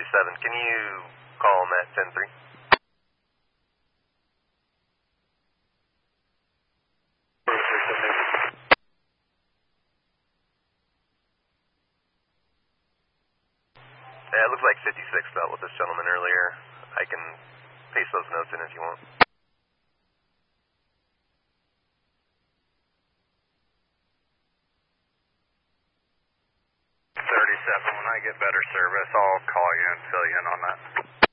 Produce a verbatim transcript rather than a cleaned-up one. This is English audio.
thirty-seven, can you call him at ten three? Yeah, it looks like fifty-six dealt with this gentleman earlier. I can paste those notes in if you want. thirty-seven, when I get better service, I'll call you and fill you in on that.